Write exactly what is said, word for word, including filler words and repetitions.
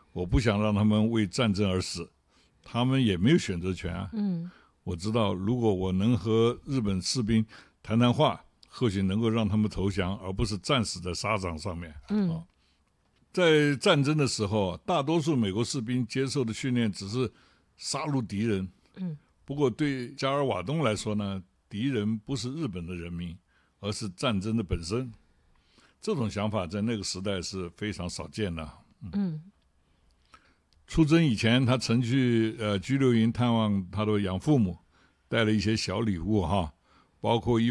我不想让他们为战争而死，他们也没有选择权啊。 嗯， 我知道如果我能和日本士兵谈谈话，或许能够让他们投降，而不是战死在沙场上面。 嗯、 哦，在战争的时候，大多数美国士兵接受的训练只是杀戮敌人。 嗯， 不过对加尔瓦东来说呢，敌人不是日本的人民，而是战争的本身。这种想法在那个时代是非常少见的。 嗯。嗯， 出征以前，他曾去呃拘留营探望他的养父母，带了一些小礼物哈，包括一